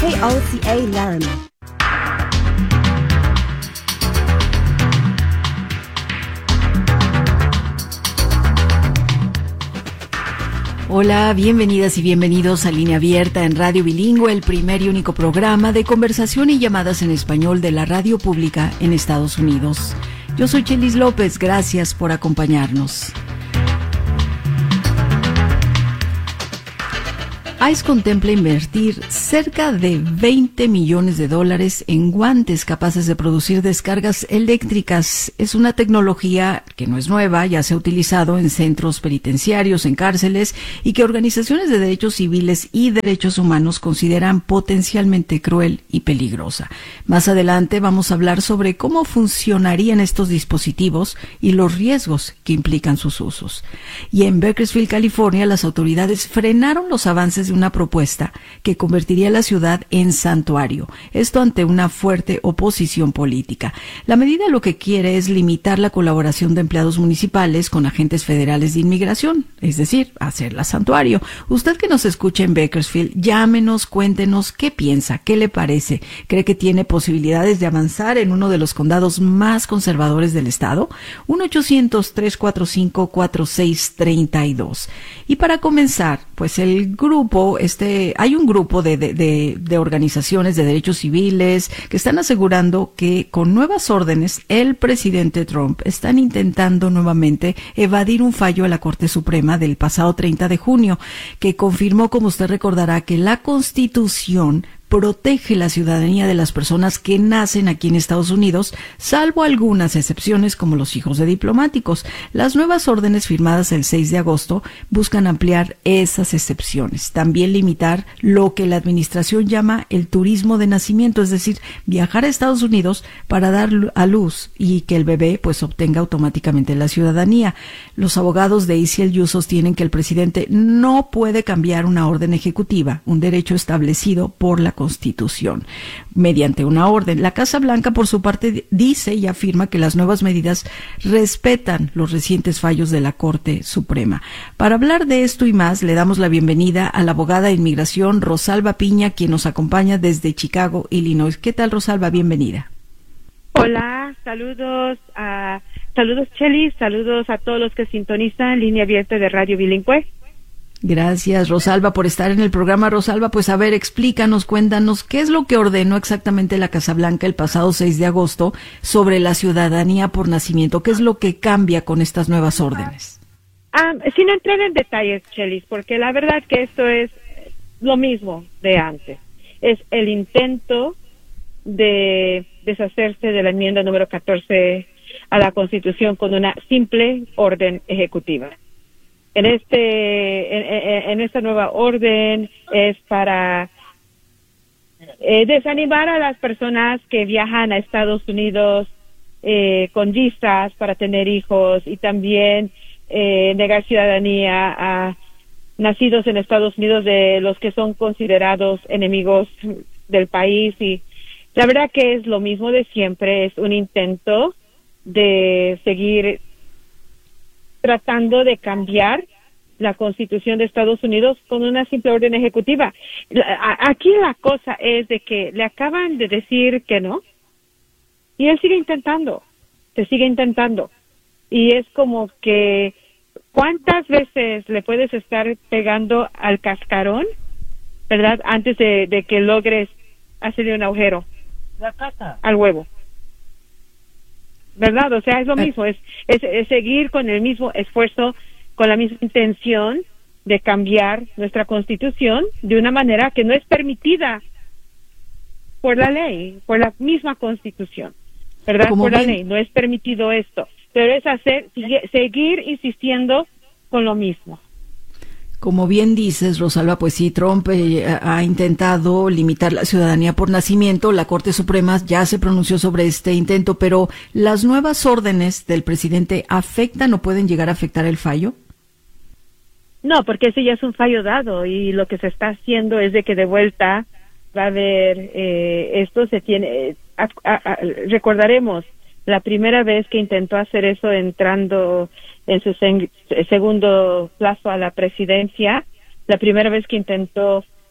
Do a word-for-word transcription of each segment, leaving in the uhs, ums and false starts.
K O C A Laramie. Hola, bienvenidas y bienvenidos a Línea Abierta en Radio Bilingüe, el primer y único programa de conversación y llamadas en español de la radio pública en Estados Unidos. Yo soy Chelis López, gracias por acompañarnos. ICE contempla invertir cerca de veinte millones de dólares en guantes capaces de producir descargas eléctricas. Es una tecnología que no es nueva, ya se ha utilizado en centros penitenciarios, en cárceles, y que organizaciones de derechos civiles y derechos humanos consideran potencialmente cruel y peligrosa. Más adelante vamos a hablar sobre cómo funcionarían estos dispositivos y los riesgos que implican sus usos. Y en Bakersfield, California, las autoridades frenaron los avances de una propuesta que convertiría la ciudad en santuario, esto ante una fuerte oposición política. La medida lo que quiere es limitar la colaboración de empleados municipales con agentes federales de inmigración, es decir, hacerla santuario. Usted que nos escucha en Bakersfield, llámenos, cuéntenos qué piensa, qué le parece. ¿Cree que tiene posibilidades de avanzar en uno de los condados más conservadores del estado? uno ochocientos, tres cuatro cinco, cuatro seis tres dos. Y para comenzar, pues el grupo Este, hay un grupo de, de, de, de organizaciones de derechos civiles que están asegurando que con nuevas órdenes el presidente Trump están intentando nuevamente evadir un fallo de la Corte Suprema del pasado treinta de junio, que confirmó, como usted recordará, que la Constitución protege la ciudadanía de las personas que nacen aquí en Estados Unidos, salvo algunas excepciones como los hijos de diplomáticos. Las nuevas órdenes firmadas el seis de agosto buscan ampliar esas excepciones, también limitar lo que la administración llama el turismo de nacimiento, es decir, viajar a Estados Unidos para dar a luz y que el bebé pues obtenga automáticamente la ciudadanía. Los abogados de A C L U sostienen que el presidente no puede cambiar una orden ejecutiva, un derecho establecido por la Constitución, mediante una orden. La Casa Blanca, por su parte, dice y afirma que las nuevas medidas respetan los recientes fallos de la Corte Suprema. Para hablar de esto y más, le damos la bienvenida a la abogada de inmigración Rosalba Piña, quien nos acompaña desde Chicago, Illinois. ¿Qué tal, Rosalba? Bienvenida. Hola, saludos a saludos Cheli, saludos a todos los que sintonizan Línea Abierta de Radio Bilingüe. Gracias, Rosalba, por estar en el programa. Rosalba, pues a ver, explícanos, cuéntanos, ¿qué es lo que ordenó exactamente la Casa Blanca el pasado seis de agosto sobre la ciudadanía por nacimiento? ¿Qué es lo que cambia con estas nuevas órdenes? Ah, sin entrar en detalles, Chelis, porque la verdad que esto es lo mismo de antes. Es el intento de deshacerse de la enmienda número catorce a la Constitución con una simple orden ejecutiva. En este, en, en esta nueva orden es para eh, desanimar a las personas que viajan a Estados Unidos eh, con visas para tener hijos y también eh, negar ciudadanía a nacidos en Estados Unidos de los que son considerados enemigos del país. Y la verdad que es lo mismo de siempre, es un intento de seguir tratando de cambiar la Constitución de Estados Unidos con una simple orden ejecutiva. Aquí la cosa es de que le acaban de decir que no, y él sigue intentando, se sigue intentando. Y es como que, ¿cuántas veces le puedes estar pegando al cascarón, verdad, antes de, de que logres hacerle un agujero la casa al huevo? ¿Verdad? O sea, es lo mismo, es, es, es seguir con el mismo esfuerzo, con la misma intención de cambiar nuestra Constitución de una manera que no es permitida por la ley, por la misma Constitución, ¿verdad? Por la ley, no es permitido esto, pero es hacer, sigue, seguir insistiendo con lo mismo. Como bien dices, Rosalba, pues sí, Trump eh, ha intentado limitar la ciudadanía por nacimiento. La Corte Suprema ya se pronunció sobre este intento, pero ¿las nuevas órdenes del presidente afectan o pueden llegar a afectar el fallo? No, porque ese ya es un fallo dado y lo que se está haciendo es de que de vuelta va a haber, eh, esto se tiene, eh, a, a, a, recordaremos la primera vez que intentó hacer eso entrando en su sen- segundo plazo a la presidencia, la primera vez que intentó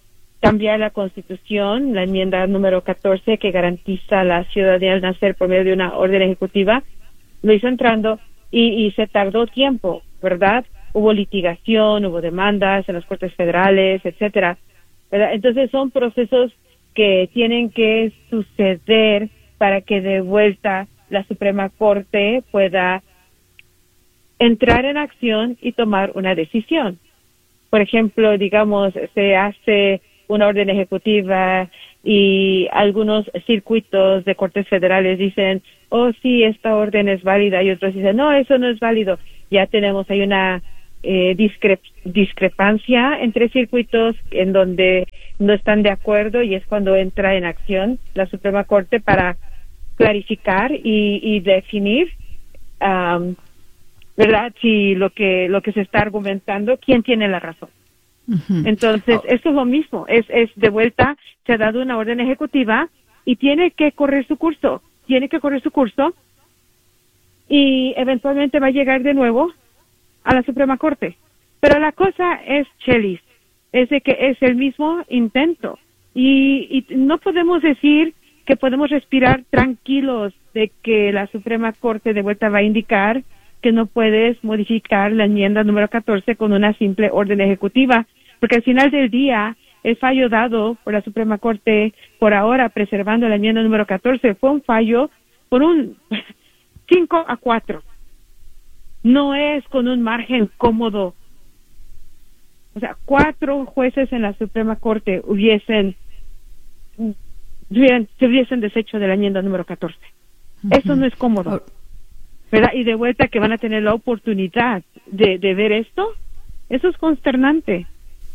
cambiar la Constitución, la enmienda número catorce, que garantiza la ciudadanía al nacer por medio de una orden ejecutiva, lo hizo entrando y, y se tardó tiempo, ¿verdad? Hubo litigación, hubo demandas en las cortes federales, etcétera, ¿verdad? Entonces son procesos que tienen que suceder para que de vuelta la Suprema Corte pueda entrar en acción y tomar una decisión. Por ejemplo, digamos, se hace una orden ejecutiva y algunos circuitos de cortes federales dicen, oh, sí, esta orden es válida, y otros dicen, no, eso no es válido. Ya tenemos ahí una eh, discre- discrepancia entre circuitos en donde no están de acuerdo, y es cuando entra en acción la Suprema Corte para clarificar y, y definir, um, ¿verdad? Si lo que lo que se está argumentando, quién tiene la razón. Uh-huh. Entonces, oh. esto es lo mismo, es, es de vuelta, se ha dado una orden ejecutiva y tiene que correr su curso, tiene que correr su curso y eventualmente va a llegar de nuevo a la Suprema Corte. Pero la cosa es, Chelis, es de que es el mismo intento y, y no podemos decir que podemos respirar tranquilos de que la Suprema Corte de vuelta va a indicar que no puedes modificar la enmienda número catorce con una simple orden ejecutiva, porque al final del día, el fallo dado por la Suprema Corte, por ahora preservando la enmienda número catorce, fue un fallo por un cinco a cuatro. No es con un margen cómodo. O sea, cuatro jueces en la Suprema Corte hubiesen, hubiesen se hubiesen deshecho de la enmienda número catorce. Uh-huh. Eso no es cómodo. ¿Verdad? Y de vuelta que van a tener la oportunidad de, de ver esto, eso es consternante.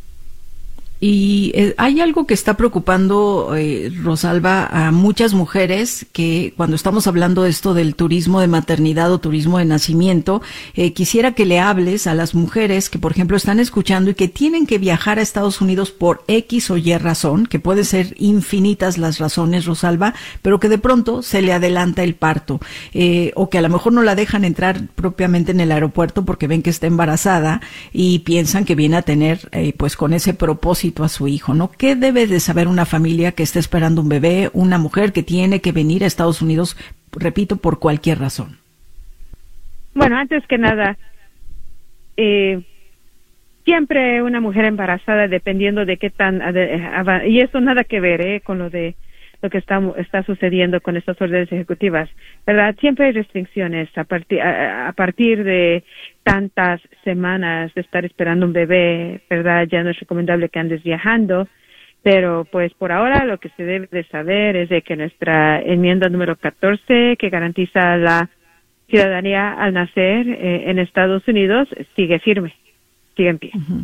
Y eh, hay algo que está preocupando, eh, Rosalba, a muchas mujeres que cuando estamos hablando de esto del turismo de maternidad o turismo de nacimiento, eh, quisiera que le hables a las mujeres que, por ejemplo, están escuchando y que tienen que viajar a Estados Unidos por X o Y razón, que pueden ser infinitas las razones, Rosalba, pero que de pronto se le adelanta el parto, eh, o que a lo mejor no la dejan entrar propiamente en el aeropuerto porque ven que está embarazada y piensan que viene a tener, eh, pues con ese propósito a su hijo, ¿no? ¿Qué debe de saber una familia que está esperando un bebé, una mujer que tiene que venir a Estados Unidos, repito, por cualquier razón? Bueno, antes que nada, eh, siempre una mujer embarazada, dependiendo de qué tan, y eso nada que ver, eh, con lo de lo que está está sucediendo con estas órdenes ejecutivas, ¿verdad? Siempre hay restricciones a partir a, a partir de tantas semanas de estar esperando un bebé, ¿verdad? Ya no es recomendable que andes viajando, pero pues por ahora lo que se debe de saber es de que nuestra enmienda número catorce, que garantiza la ciudadanía al nacer eh, en Estados Unidos, sigue firme, sigue en pie. Uh-huh.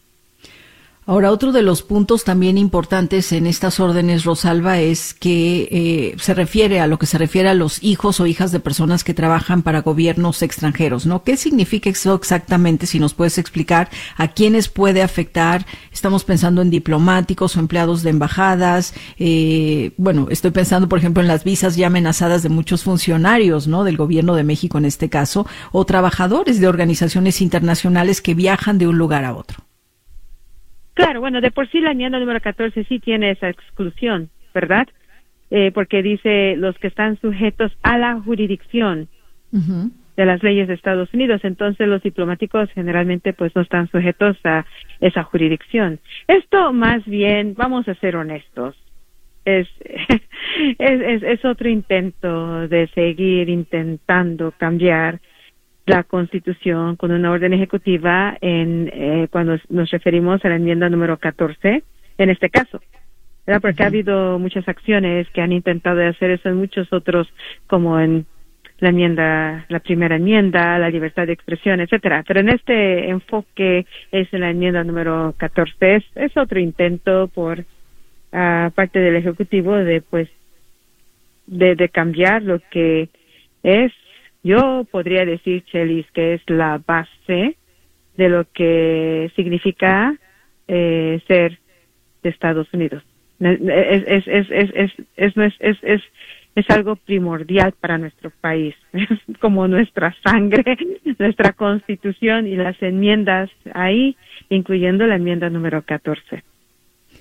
Ahora, otro de los puntos también importantes en estas órdenes, Rosalba, es que eh, se refiere a lo que se refiere a los hijos o hijas de personas que trabajan para gobiernos extranjeros, ¿no? ¿Qué significa eso exactamente? Si nos puedes explicar a quiénes puede afectar. Estamos pensando en diplomáticos o empleados de embajadas. Eh, bueno, estoy pensando, por ejemplo, en las visas ya amenazadas de muchos funcionarios, ¿no? Del gobierno de México en este caso, o trabajadores de organizaciones internacionales que viajan de un lugar a otro. Claro, bueno, de por sí la enmienda número catorce sí tiene esa exclusión, ¿verdad? Eh, porque dice los que están sujetos a la jurisdicción uh-huh. de las leyes de Estados Unidos. Entonces los diplomáticos generalmente pues no están sujetos a esa jurisdicción. Esto más bien, vamos a ser honestos, es, es, es, es otro intento de seguir intentando cambiar la Constitución con una orden ejecutiva en eh, cuando nos referimos a la enmienda número catorce, en este caso, ¿verdad? Porque uh-huh. ha habido muchas acciones que han intentado hacer eso en muchos otros, como en la enmienda, la primera enmienda, la libertad de expresión, etcétera. Pero en este enfoque es en la enmienda número catorce, es, es otro intento por uh, parte del Ejecutivo de, pues, de, de cambiar lo que es. Yo podría decir, Chelis, que es la base de lo que significa eh, ser de Estados Unidos. Es, es, es, es, es, es, es, es, es, es algo primordial para nuestro país, es como nuestra sangre, nuestra Constitución y las enmiendas ahí, incluyendo la enmienda número catorce.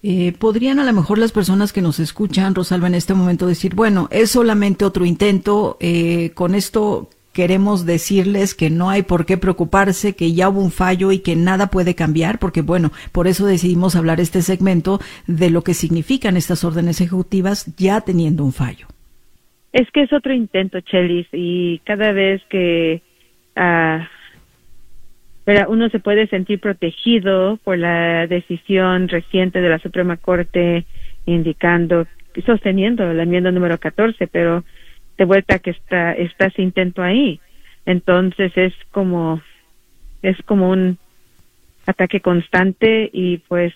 Eh, ¿Podrían a lo mejor las personas que nos escuchan, Rosalba, en este momento decir, bueno, es solamente otro intento, eh, con esto queremos decirles que no hay por qué preocuparse, que ya hubo un fallo y que nada puede cambiar? Porque bueno, por eso decidimos hablar este segmento de lo que significan estas órdenes ejecutivas ya teniendo un fallo. Es que es otro intento, Chelis, y cada vez que uh, pero uno se puede sentir protegido por la decisión reciente de la Suprema Corte indicando, sosteniendo la enmienda número catorce, pero de vuelta que está, está ese intento ahí. Entonces es como, es como un ataque constante y pues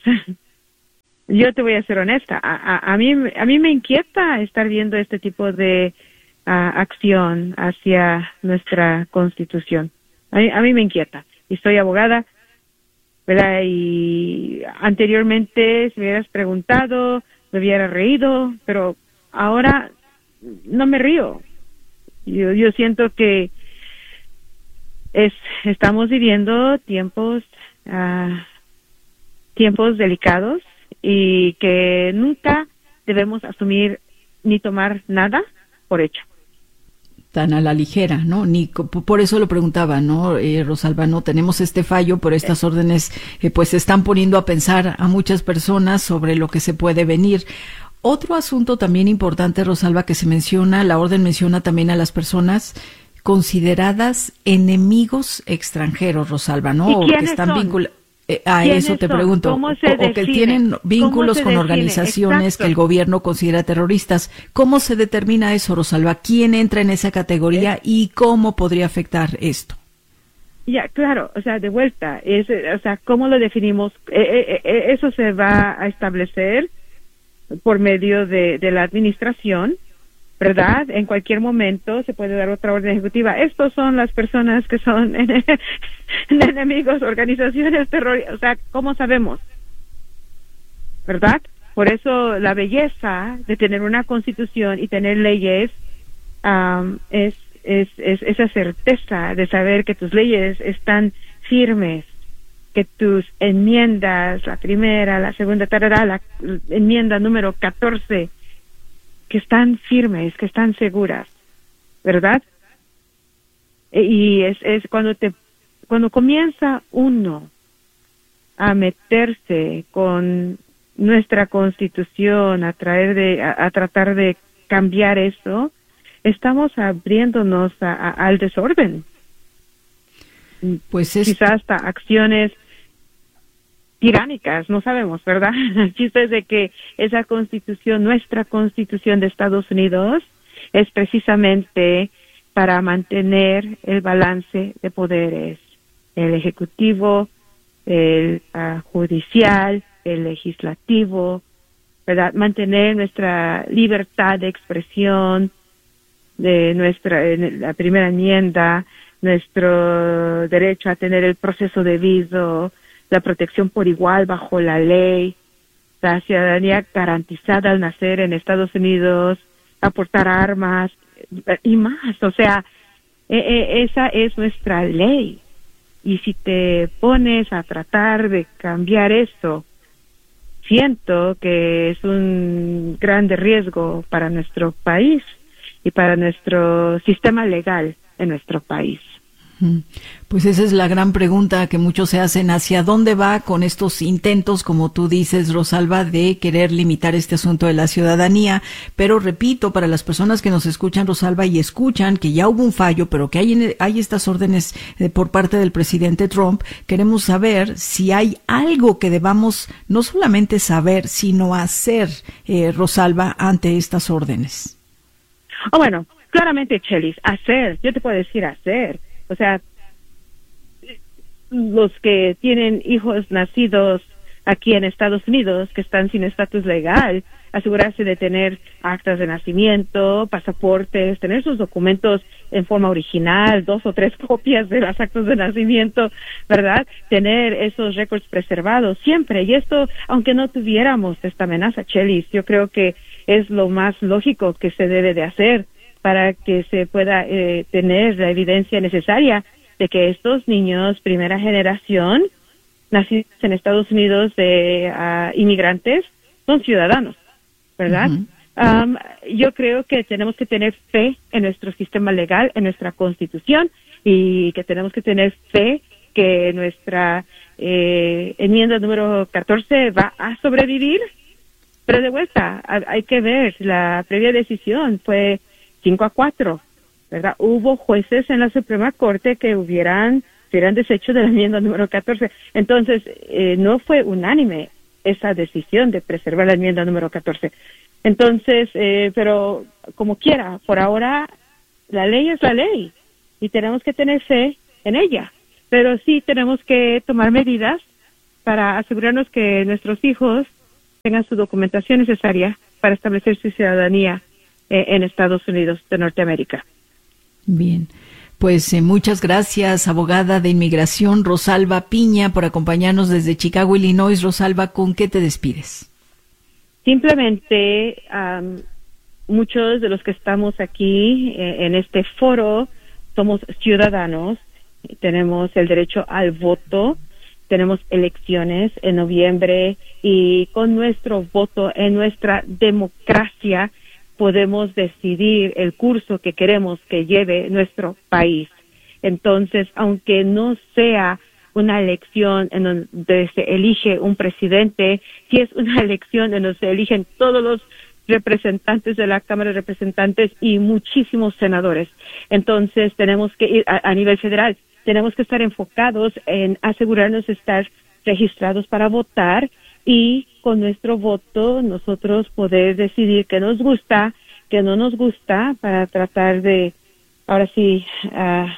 yo te voy a ser honesta, a, a, a mí, a mí me inquieta estar viendo este tipo de uh, acción hacia nuestra Constitución. A mí, a mí me inquieta. Y soy abogada, ¿verdad? Y anteriormente, si me hubieras preguntado, me hubiera reído, pero ahora no me río. Yo, yo siento que es estamos viviendo tiempos uh, tiempos delicados y que nunca debemos asumir ni tomar nada por hecho. Tan a la ligera, ¿no? Ni por eso lo preguntaba, ¿no? Eh, Rosalba, no tenemos este fallo, pero estas órdenes eh, pues se están poniendo a pensar a muchas personas sobre lo que se puede venir. Otro asunto también importante, Rosalba, que se menciona, la orden menciona también a las personas consideradas enemigos extranjeros, Rosalba, ¿no? O que están vinculados. Eh, a eso te pregunto, o, o que tienen vínculos con organizaciones Exacto. que el gobierno considera terroristas. ¿Cómo se determina eso, Rosalba? ¿Quién entra en esa categoría y cómo podría afectar esto? Ya, claro, o sea, de vuelta, es, o sea, ¿cómo lo definimos? Eh, eh, eso se va a establecer por medio de, de la administración, ¿verdad? En cualquier momento se puede dar otra orden ejecutiva. Estos son las personas que son en, en enemigos, organizaciones terroristas. O sea, ¿cómo sabemos? ¿Verdad? Por eso la belleza de tener una constitución y tener leyes um, es, es, es esa certeza de saber que tus leyes están firmes, que tus enmiendas, la primera, la segunda, tarara, la enmienda número catorce, que están firmes, que están seguras, ¿verdad? Y es, es cuando te, cuando comienza uno a meterse con nuestra Constitución, a traer de, a, a tratar de cambiar eso, estamos abriéndonos a, a, al desorden. Pues es... quizás hasta acciones tiránicas, no sabemos, ¿verdad? El chiste es de que esa Constitución, nuestra Constitución de Estados Unidos, es precisamente para mantener el balance de poderes, el ejecutivo, el uh, judicial, el legislativo, ¿verdad? Mantener nuestra libertad de expresión, de nuestra, en la primera enmienda, nuestro derecho a tener el proceso debido, la protección por igual bajo la ley, la ciudadanía garantizada al nacer en Estados Unidos, aportar armas y más. O sea, e- e- esa es nuestra ley. Y si te pones a tratar de cambiar eso, siento que es un grande riesgo para nuestro país y para nuestro sistema legal en nuestro país. Pues esa es la gran pregunta que muchos se hacen, ¿hacia dónde va con estos intentos, como tú dices, Rosalba, de querer limitar este asunto de la ciudadanía? Pero repito, para las personas que nos escuchan, Rosalba, y escuchan que ya hubo un fallo, pero que hay, hay estas órdenes eh, por parte del presidente Trump, queremos saber si hay algo que debamos no solamente saber, sino hacer, eh, Rosalba, ante estas órdenes. Oh, bueno, claramente, Chelis, hacer, yo te puedo decir hacer. O sea, los que tienen hijos nacidos aquí en Estados Unidos, que están sin estatus legal, asegurarse de tener actas de nacimiento, pasaportes, tener sus documentos en forma original, dos o tres copias de las actas de nacimiento, ¿verdad? Tener esos récords preservados siempre. Y esto, aunque no tuviéramos esta amenaza, Chelis, yo creo que es lo más lógico que se debe de hacer para que se pueda eh, tener la evidencia necesaria de que estos niños, primera generación, nacidos en Estados Unidos de uh, inmigrantes, son ciudadanos, ¿verdad? Uh-huh. Um, yo creo que tenemos que tener fe en nuestro sistema legal, en nuestra Constitución, y que tenemos que tener fe que nuestra eh, enmienda número catorce va a sobrevivir. Pero de vuelta, hay que ver, la previa decisión fue cinco a cuatro, ¿verdad? Hubo jueces en la Suprema Corte que hubieran, hubieran deshecho de la enmienda número catorce. Entonces, eh, no fue unánime esa decisión de preservar la enmienda número catorce. Entonces, eh, pero como quiera, por ahora la ley es la ley y tenemos que tener fe en ella. Pero sí tenemos que tomar medidas para asegurarnos que nuestros hijos tengan su documentación necesaria para establecer su ciudadanía eh, en Estados Unidos de Norteamérica. Bien. Pues eh, muchas gracias, abogada de inmigración Rosalba Piña, por acompañarnos desde Chicago, Illinois. Rosalba, ¿con qué te despides? Simplemente, um, muchos de los que estamos aquí eh, en este foro somos ciudadanos, tenemos el derecho al voto, tenemos elecciones en noviembre y con nuestro voto en nuestra democracia podemos decidir el curso que queremos que lleve nuestro país. Entonces, aunque no sea una elección en donde se elige un presidente, si es una elección en donde se eligen todos los representantes de la Cámara de Representantes y muchísimos senadores. Entonces, tenemos que ir a, a nivel federal, tenemos que estar enfocados en asegurarnos de estar registrados para votar y con nuestro voto nosotros poder decidir qué nos gusta, qué no nos gusta, para tratar de, ahora sí, uh,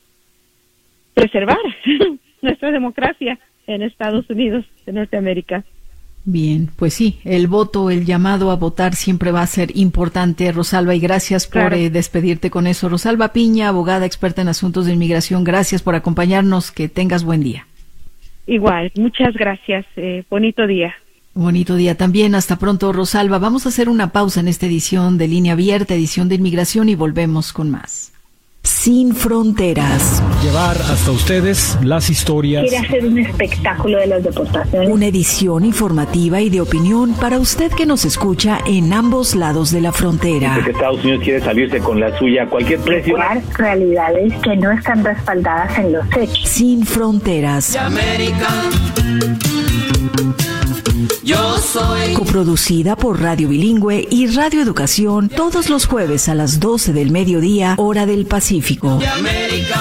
preservar nuestra democracia en Estados Unidos de Norteamérica. Bien, pues sí, el voto, el llamado a votar siempre va a ser importante, Rosalba, y gracias por claro. eh, despedirte con eso. Rosalba Piña, abogada experta en asuntos de inmigración, gracias por acompañarnos, que tengas buen día. Igual, muchas gracias, eh, bonito día. Bonito día también, hasta pronto, Rosalba. Vamos a hacer una pausa en esta edición de Línea Abierta, edición de inmigración, y volvemos con más. Sin fronteras. Llevar hasta ustedes las historias. Quiere hacer un espectáculo de las deportaciones. Una edición informativa y de opinión para usted que nos escucha en ambos lados de la frontera. Porque Estados Unidos quiere salirse con la suya a cualquier precio. Realidades que no están respaldadas en los hechos. Sin fronteras. Yo soy. Coproducida por Radio Bilingüe y Radio Educación todos los jueves a las doce del mediodía, hora del Pacífico. De América.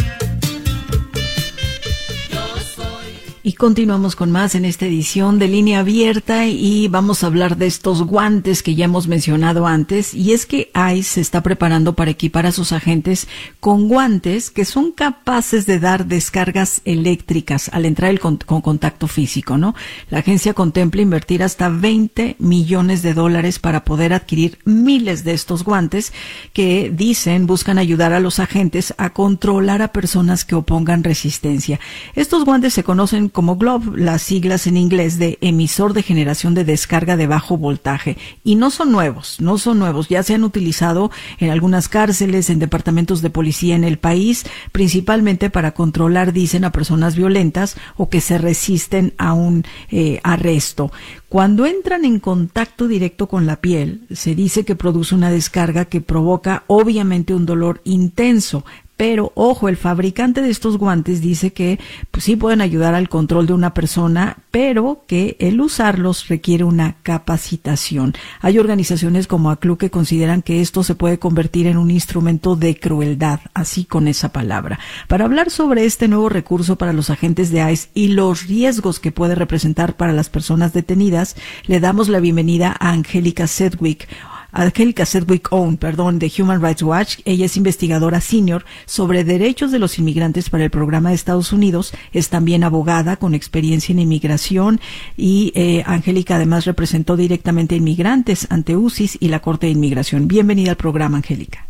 Y continuamos con más en esta edición de Línea Abierta y vamos a hablar de estos guantes que ya hemos mencionado antes, y es que ICE se está preparando para equipar a sus agentes con guantes que son capaces de dar descargas eléctricas al entrar el con, con contacto físico, ¿no? La agencia contempla invertir hasta veinte millones de dólares para poder adquirir miles de estos guantes que, dicen, buscan ayudar a los agentes a controlar a personas que opongan resistencia. Estos guantes se conocen como Glove, las siglas en inglés de emisor de generación de descarga de bajo voltaje, y no son nuevos, no son nuevos, ya se han utilizado en algunas cárceles, en departamentos de policía en el país, principalmente para controlar, dicen, a personas violentas o que se resisten a un eh, arresto. Cuando entran en contacto directo con la piel, se dice que produce una descarga que provoca obviamente un dolor intenso. Pero, ojo, el fabricante de estos guantes dice que pues, sí pueden ayudar al control de una persona, pero que el usarlos requiere una capacitación. Hay organizaciones como A C L U que consideran que esto se puede convertir en un instrumento de crueldad, así con esa palabra. Para hablar sobre este nuevo recurso para los agentes de ICE y los riesgos que puede representar para las personas detenidas, le damos la bienvenida a Angélica Sedgwick, Angélica Sedgwick Owen, perdón, de Human Rights Watch. Ella es investigadora senior sobre derechos de los inmigrantes para el programa de Estados Unidos. Es también abogada con experiencia en inmigración y eh, Angélica además representó directamente a inmigrantes ante U C I S y la Corte de Inmigración. Bienvenida al programa, Angélica.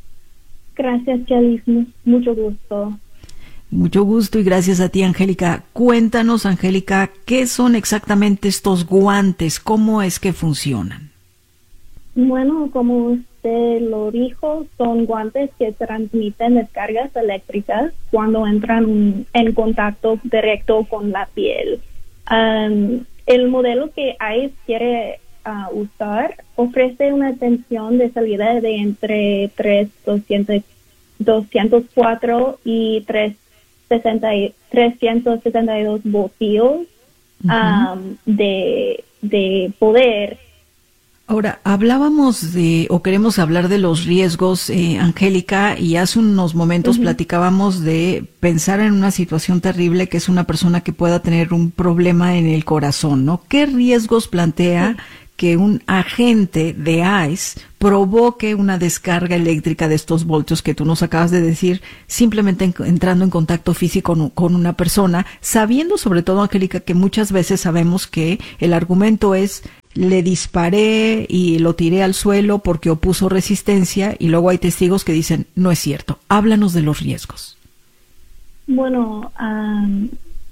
Gracias, Chalis. Mucho gusto. Mucho gusto y gracias a ti, Angélica. Cuéntanos, Angélica, ¿qué son exactamente estos guantes? ¿Cómo es que funcionan? Bueno, como usted lo dijo, son guantes que transmiten descargas eléctricas cuando entran en contacto directo con la piel. Um, el modelo que ICE quiere uh, usar ofrece una tensión de salida de entre tres mil doscientos cuatro y tres mil trescientos sesenta y dos voltios uh-huh. um, de, de poder. Ahora, hablábamos de, o queremos hablar de los riesgos, eh, Angélica, y hace unos momentos uh-huh. platicábamos de pensar en una situación terrible que es una persona que pueda tener un problema en el corazón, ¿no? ¿Qué riesgos plantea sí. que un agente de ICE provoque una descarga eléctrica de estos voltios que tú nos acabas de decir, simplemente en, entrando en contacto físico con, con una persona, sabiendo sobre todo, Angélica, que muchas veces sabemos que el argumento es le disparé y lo tiré al suelo porque opuso resistencia, y luego hay testigos que dicen, no es cierto. Háblanos de los riesgos. Bueno, um,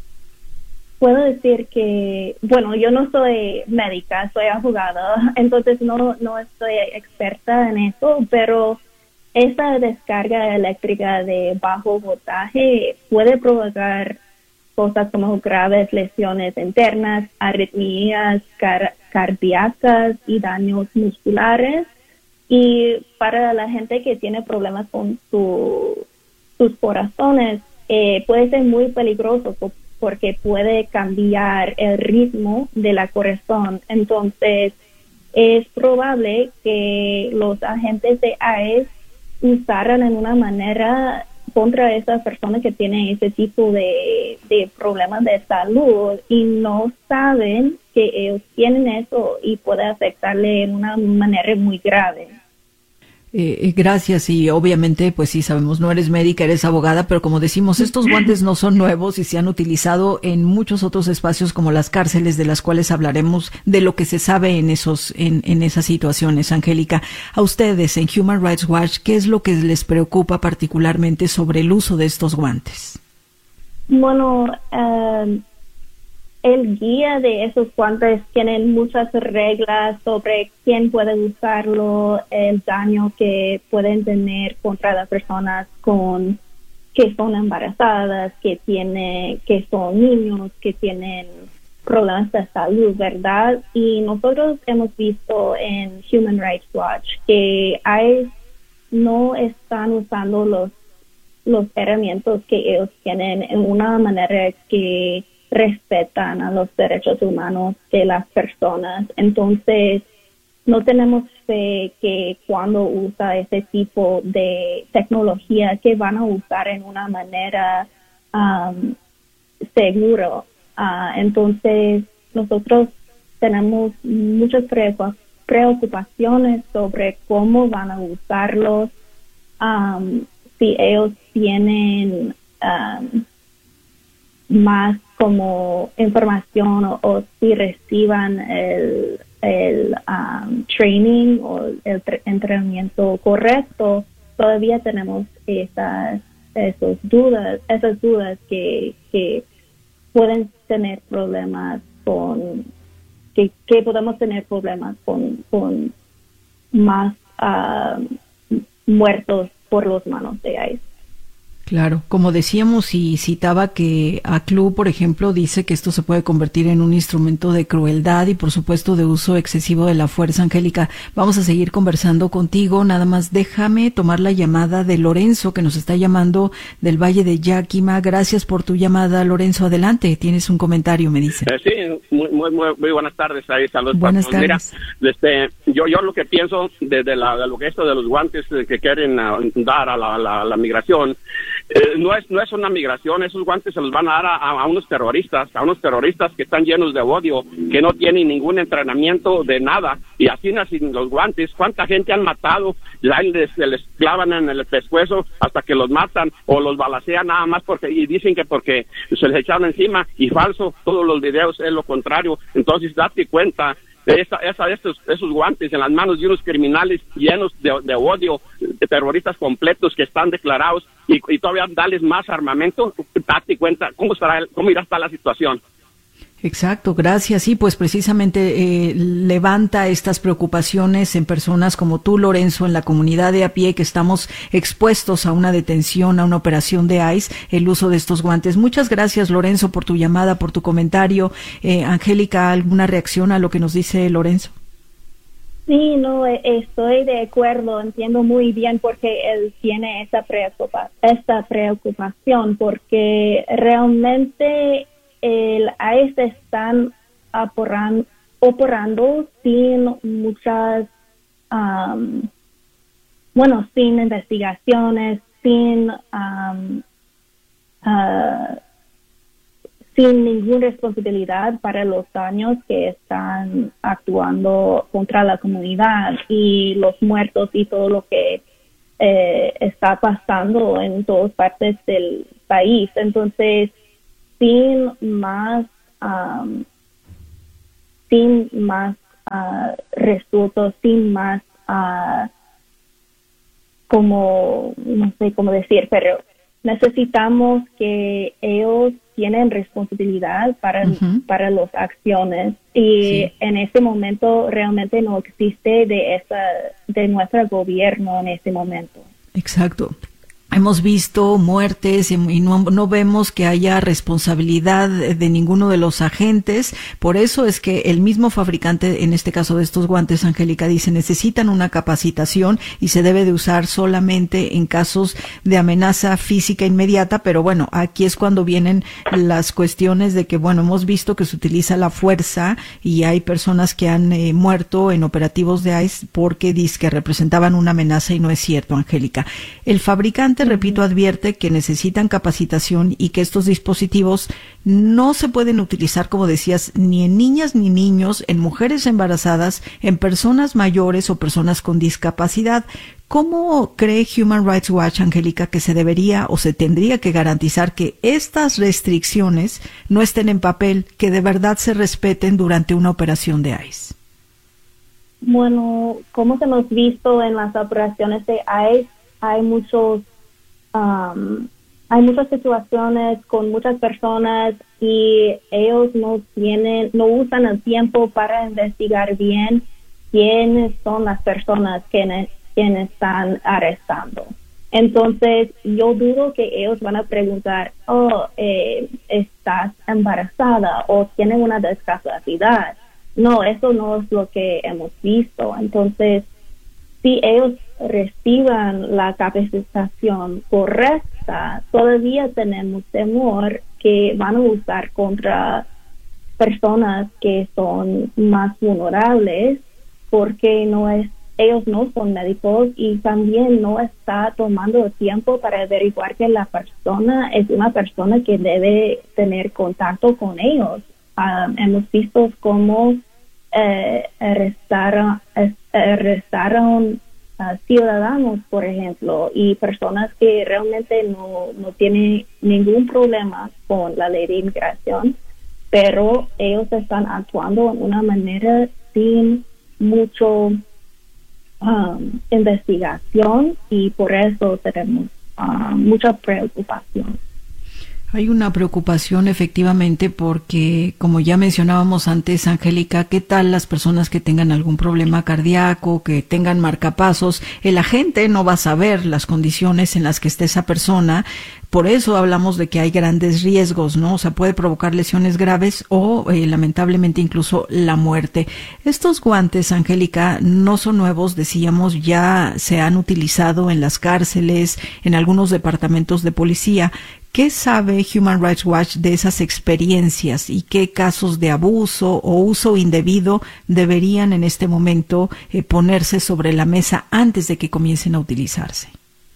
puedo decir que, bueno, yo no soy médica, soy abogada, entonces no, no estoy experta en eso, pero esa descarga eléctrica de bajo voltaje puede provocar cosas como graves lesiones internas, arritmias car- cardíacas y daños musculares. Y para la gente que tiene problemas con su, sus corazones, eh, puede ser muy peligroso po- porque puede cambiar el ritmo de la corazón. Entonces, es probable que los agentes de ICE usaran en una manera contra esas personas que tienen ese tipo de, de problemas de salud y no saben que ellos tienen eso y puede afectarle en una manera muy grave. Eh, gracias, y obviamente, pues sí, sabemos, no eres médica, eres abogada, pero como decimos, estos guantes no son nuevos y se han utilizado en muchos otros espacios como las cárceles, de las cuales hablaremos de lo que se sabe en esos, en, en esas situaciones. Angélica, a ustedes en Human Rights Watch, ¿qué es lo que les preocupa particularmente sobre el uso de estos guantes? Bueno, um, el guía de esos guantes tienen muchas reglas sobre quién puede usarlo, el daño que pueden tener contra las personas con que son embarazadas, que tiene, que son niños, que tienen problemas de salud, ¿verdad? Y nosotros hemos visto en Human Rights Watch que hay, no están usando los los herramientas que ellos tienen en una manera que respetan a los derechos humanos de las personas. Entonces, no tenemos fe que cuando usa ese tipo de tecnología que van a usar en una manera um, segura. Uh, entonces, nosotros tenemos muchas preocupaciones sobre cómo van a usarlos, um, si ellos tienen um, más como información o, o si reciban el, el um, training o el tre- entrenamiento correcto. Todavía tenemos esas, esas dudas, esas dudas que, que pueden tener problemas con, que, que podemos tener problemas con, con más uh, muertos por las manos de ICE. Claro, como decíamos y citaba que A C L U, por ejemplo, dice que esto se puede convertir en un instrumento de crueldad y, por supuesto, de uso excesivo de la fuerza. Angélica, vamos a seguir conversando contigo. Nada más déjame tomar la llamada de Lorenzo, que nos está llamando del Valle de Yakima. Gracias por tu llamada, Lorenzo. Adelante, tienes un comentario, me dice. Eh, sí, muy, muy, muy, muy buenas tardes. Ahí, saludos. Buenas para tardes. Mira, este, yo, yo lo que pienso de, de, la, de lo que esto de los guantes que quieren uh, dar a la, la, la migración, Eh, no es no es una migración, esos guantes se los van a dar a, a unos terroristas, a unos terroristas que están llenos de odio, que no tienen ningún entrenamiento de nada, y así sin los guantes, ¿cuánta gente han matado? Les, les clavan en el pescuezo hasta que los matan, o los balacean nada más porque, y dicen que porque se les echaron encima, y falso, todos los videos es lo contrario. Entonces date cuenta, Esa, esa, estos, esos guantes en las manos de unos criminales llenos de, de odio, de terroristas completos que están declarados, y, y todavía darles más armamento, date cuenta cómo estará, cómo irá a estar la situación. Exacto, gracias. Sí, pues precisamente eh, levanta estas preocupaciones en personas como tú, Lorenzo, en la comunidad de a pie, que estamos expuestos a una detención, a una operación de ICE, el uso de estos guantes. Muchas gracias, Lorenzo, por tu llamada, por tu comentario. Eh, Angélica, ¿alguna reacción a lo que nos dice Lorenzo? Sí, no, estoy de acuerdo, entiendo muy bien por qué él tiene esa preocupa, esta preocupación, porque realmente el ICE están operan, operando sin muchas, um, bueno, sin investigaciones, sin, um, uh, sin ninguna responsabilidad para los daños que están actuando contra la comunidad y los muertos y todo lo que eh, está pasando en todas partes del país. Entonces, sin más, um, sin más uh, resultados, sin más, uh, como, no sé cómo decir, pero necesitamos que ellos tienen responsabilidad para, uh-huh. para las acciones y sí. En este momento realmente no existe de esa, de nuestro gobierno en este momento. Exacto. Hemos visto muertes y no, no vemos que haya responsabilidad de ninguno de los agentes. Por eso es que el mismo fabricante, en este caso de estos guantes, Angélica, dice necesitan una capacitación y se debe de usar solamente en casos de amenaza física inmediata. Pero bueno, aquí es cuando vienen las cuestiones de que, bueno, hemos visto que se utiliza la fuerza y hay personas que han eh, muerto en operativos de ICE porque dice que representaban una amenaza y no es cierto, Angélica. El fabricante, repito, advierte que necesitan capacitación y que estos dispositivos no se pueden utilizar, como decías, ni en niñas ni niños, en mujeres embarazadas, en personas mayores o personas con discapacidad. ¿Cómo cree Human Rights Watch, Angélica, que se debería o se tendría que garantizar que estas restricciones no estén en papel, que de verdad se respeten durante una operación de ICE? Bueno, como hemos visto en las operaciones de ICE, hay muchos Um, hay muchas situaciones con muchas personas y ellos no tienen, no usan el tiempo para investigar bien quiénes son las personas que quienes están arrestando. Entonces, yo dudo que ellos van a preguntar, oh, eh, estás embarazada o tienes una discapacidad. No, eso no es lo que hemos visto. Entonces, si ellos reciban la capacitación correcta, todavía tenemos temor que van a usar contra personas que son más vulnerables porque no es, ellos no son médicos y también no está tomando el tiempo para averiguar que la persona es una persona que debe tener contacto con ellos. Um, hemos visto cómo eh, arrestaron, arrestaron uh, ciudadanos, por ejemplo, y personas que realmente no, no tienen ningún problema con la ley de inmigración, pero ellos están actuando de una manera sin mucho um, investigación y por eso tenemos uh, mucha preocupación. Hay una preocupación efectivamente porque, como ya mencionábamos antes, Angélica, ¿qué tal las personas que tengan algún problema cardíaco, que tengan marcapasos? El agente no va a saber las condiciones en las que esté esa persona. Por eso hablamos de que hay grandes riesgos, ¿no? O sea, puede provocar lesiones graves o, eh, lamentablemente, incluso la muerte. Estos guantes, Angélica, no son nuevos, decíamos, ya se han utilizado en las cárceles, en algunos departamentos de policía. ¿Qué sabe Human Rights Watch de esas experiencias y qué casos de abuso o uso indebido deberían en este momento eh, ponerse sobre la mesa antes de que comiencen a utilizarse?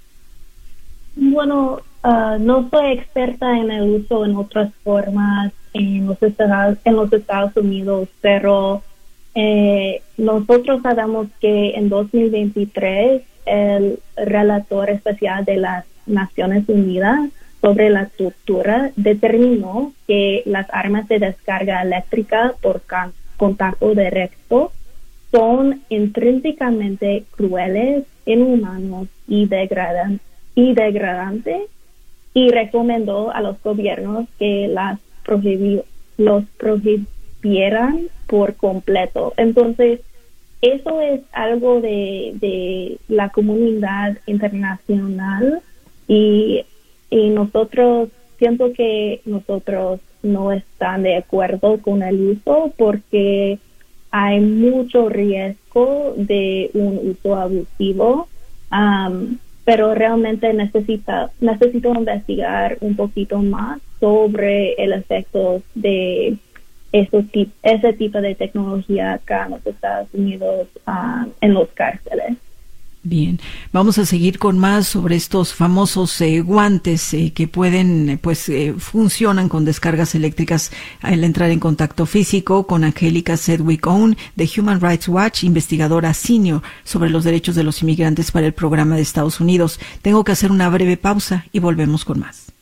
Bueno, uh, no soy experta en el uso en otras formas en los Estados, en los Estados Unidos, pero eh, nosotros sabemos que en dos mil veintitrés el relator especial de las Naciones Unidas sobre la tortura determinó que las armas de descarga eléctrica por can- contacto directo son intrínsecamente crueles, inhumanos y, degradan- y degradantes y recomendó a los gobiernos que las prohibi- los prohibieran por completo. Entonces, eso es algo de, de la comunidad internacional y, y nosotros, siento que nosotros no están de acuerdo con el uso porque hay mucho riesgo de un uso abusivo, um, pero realmente necesita, necesito investigar un poquito más sobre el efecto de Eso, ese tipo de tecnología acá en los Estados Unidos, uh, en los cárceles. Bien, vamos a seguir con más sobre estos famosos eh, guantes eh, que pueden, eh, pues, eh, funcionan con descargas eléctricas al entrar en contacto físico con Angélica Sedgwick-Owen de Human Rights Watch, investigadora senior sobre los derechos de los inmigrantes para el programa de Estados Unidos. Tengo que hacer una breve pausa y volvemos con más.